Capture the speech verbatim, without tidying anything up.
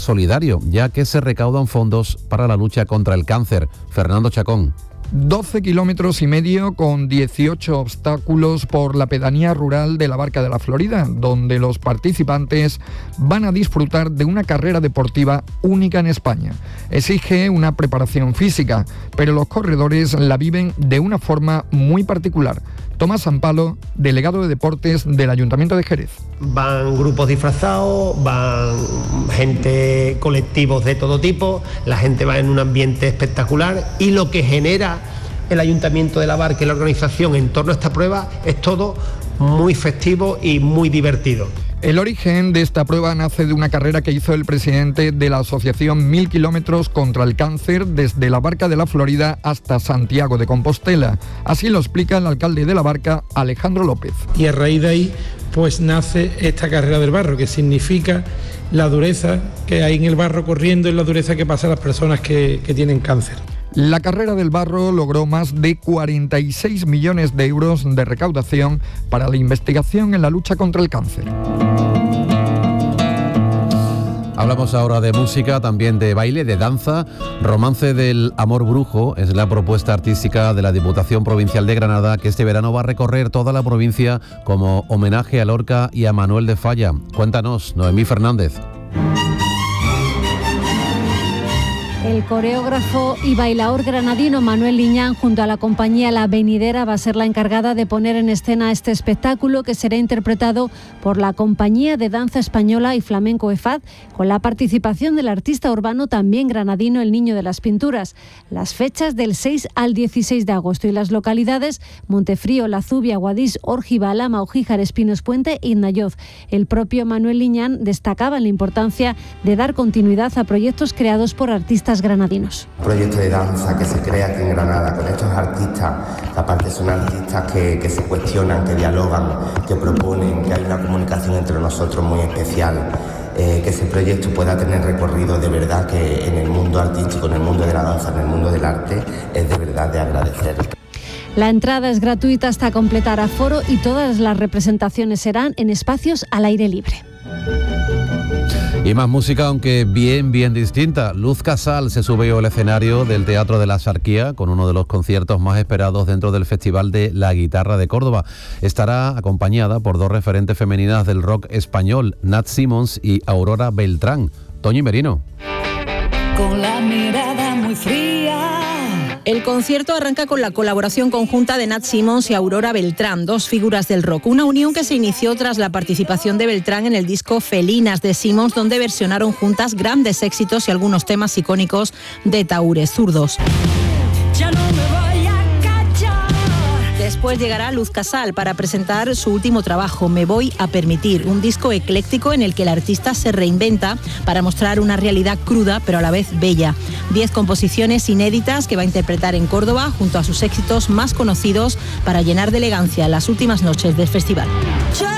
solidario, ya que se recaudan fondos para la lucha contra el cáncer. Fernando Chacón. doce kilómetros y medio con dieciocho obstáculos por la pedanía rural de la Barca de la Florida, donde los participantes van a disfrutar de una carrera deportiva única en España. Exige una preparación física, pero los corredores la viven de una forma muy particular. Tomás Sampalo, delegado de deportes del Ayuntamiento de Jerez. Van grupos disfrazados, van gente, colectivos de todo tipo, la gente va en un ambiente espectacular y lo que genera el Ayuntamiento de La Barca y la organización en torno a esta prueba es todo muy festivo y muy divertido. El origen de esta prueba nace de una carrera que hizo el presidente de la asociación Mil Kilómetros contra el Cáncer desde la Barca de la Florida hasta Santiago de Compostela. Así lo explica el alcalde de La Barca, Alejandro López. Y a raíz de ahí, pues nace esta carrera del barro, que significa la dureza que hay en el barro corriendo y la dureza que pasa a las personas que, que tienen cáncer. La carrera del barro logró más de cuarenta y seis millones de euros de recaudación para la investigación en la lucha contra el cáncer. Hablamos ahora de música, también de baile, de danza. Romance del Amor Brujo es la propuesta artística de la Diputación Provincial de Granada, que este verano va a recorrer toda la provincia como homenaje a Lorca y a Manuel de Falla. Cuéntanos, Noemí Fernández. El coreógrafo y bailaor granadino Manuel Liñán, junto a la compañía La Venidera, va a ser la encargada de poner en escena este espectáculo, que será interpretado por la Compañía de Danza Española y Flamenco E F A D, con la participación del artista urbano también granadino El Niño de las Pinturas. Las fechas del seis al dieciséis de agosto y las localidades: Montefrío, La Zubia, Guadix, Órgiva, Alhama, Ojíjar, Espinos Puente y Nayoz. El propio Manuel Liñán destacaba la importancia de dar continuidad a proyectos creados por artistas granadinos. Un proyecto de danza que se crea aquí en Granada con estos artistas, que aparte son artistas que, que se cuestionan, que dialogan, que proponen, que hay una comunicación entre nosotros muy especial, eh, que ese proyecto pueda tener recorrido de verdad, que en el mundo artístico, en el mundo de la danza, en el mundo del arte, es de verdad de agradecer. La entrada es gratuita hasta completar aforo y todas las representaciones serán en espacios al aire libre. Y más música, aunque bien, bien distinta. Luz Casal se sube hoy al escenario del Teatro de la Sarquía con uno de los conciertos más esperados dentro del Festival de la Guitarra de Córdoba. Estará acompañada por dos referentes femeninas del rock español, Nat Simons y Aurora Beltrán. Toñi Merino. Con la mirada muy fría. El concierto arranca con la colaboración conjunta de Nat Simons y Aurora Beltrán, dos figuras del rock. Una unión que se inició tras la participación de Beltrán en el disco Felinas de Simons, donde versionaron juntas grandes éxitos y algunos temas icónicos de Tahúres Zurdos. Ya no me voy a callar. Después llegará Luz Casal para presentar su último trabajo, Me Voy a Permitir, un disco ecléctico en el que el artista se reinventa para mostrar una realidad cruda pero a la vez bella. Diez composiciones inéditas que va a interpretar en Córdoba junto a sus éxitos más conocidos para llenar de elegancia las últimas noches del festival.